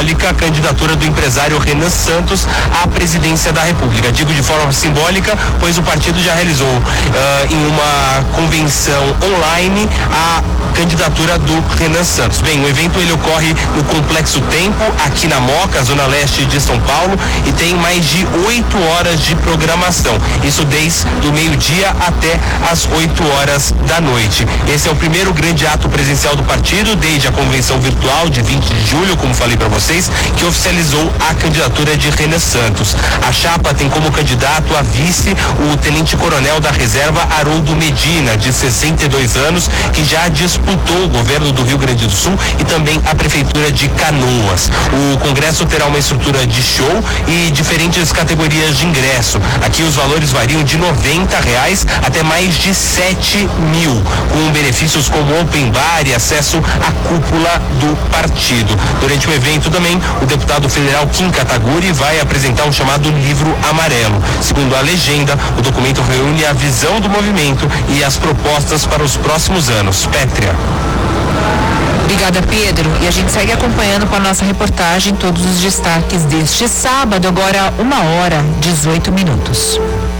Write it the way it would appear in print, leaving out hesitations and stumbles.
simbólica a candidatura do empresário Renan Santos à presidência da República. Digo de forma simbólica, pois o partido já realizou em uma convenção online a candidatura do Renan Santos. Bem, o evento ele ocorre no Complexo Tempo, aqui na Moca, zona leste de São Paulo, e tem mais de 8 horas de programação. Isso desde o meio-dia até as 8 horas da noite. Esse é o primeiro grande ato presencial do partido desde a convenção virtual de 20 de julho, como falei para vocês, que oficializou a candidatura de Renan Santos. A chapa tem como candidato a vice o tenente-coronel da reserva Haroldo Medina, de 62 anos, que já disputou o governo do Rio Grande do Sul e também a prefeitura de Canoas. O congresso terá uma estrutura de show e diferentes categorias de ingresso. Aqui os valores variam de R$90 até mais de 7 mil, com benefícios como open bar e acesso à cúpula do partido. Durante o evento também, o deputado federal Kim Kataguiri vai apresentar um chamado Livro Amarelo. Segundo a legenda, o documento reúne a visão do movimento e as propostas para os próximos anos. Pétria. Obrigada, Pedro. E a gente segue acompanhando com a nossa reportagem todos os destaques deste sábado, agora 1h18.